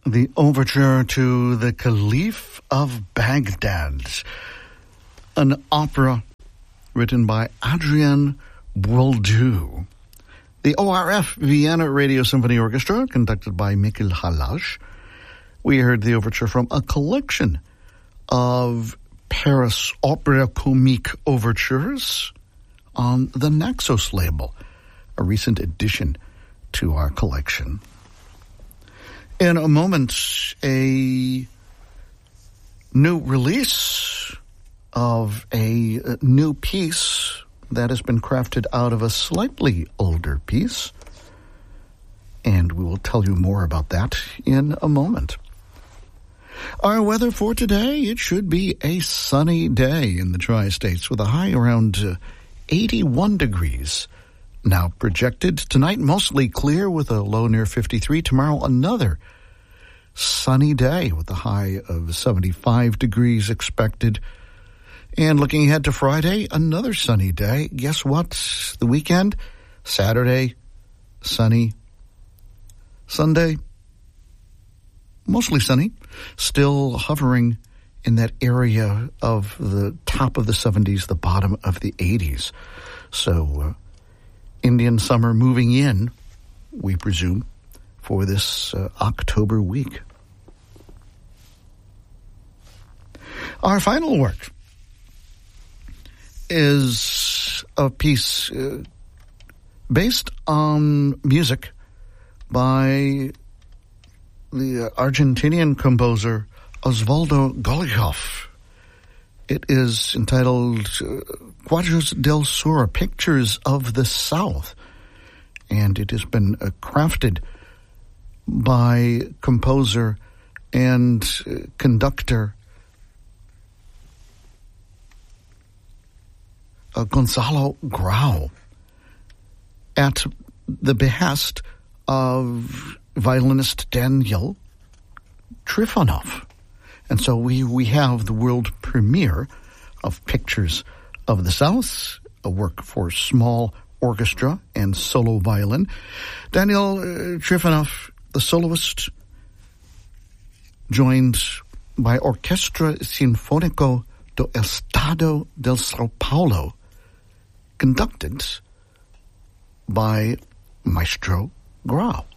the overture to The Caliph of Baghdad, an opera written by Adrian Boieldieu. The ORF Vienna Radio Symphony Orchestra, conducted by Mikhail Halash. We heard the overture from a collection of Paris Opera Comique overtures on the Naxos label, a recent addition to our collection. In a moment, a new release of a new piece that has been crafted out of a slightly older piece, and we will tell you more about that in a moment. Our weather for today, it should be a sunny day in the Tri-States with a high around 81 degrees. Now projected tonight, mostly clear with a low near 53. Tomorrow, another sunny day with a high of 75 degrees expected. And looking ahead to Friday, another sunny day. Guess what? The weekend, Saturday, sunny. Sunday, mostly sunny. Still hovering in that area of the top of the 70s, the bottom of the 80s. So, Indian summer moving in, we presume, for this October week. Our final work is a piece based on music by the Argentinian composer Osvaldo Golijov. It is entitled Cuadros del Sur, Pictures of the South, and it has been crafted by composer and conductor Gonzalo Grau at the behest of violinist Daniel Trifonov. And so we have the world premiere of Pictures of the South, a work for small orchestra and solo violin. Daniel Trifonov, the soloist, joined by Orquestra Sinfónico do Estado del São Paulo, conducted by Maestro Grau.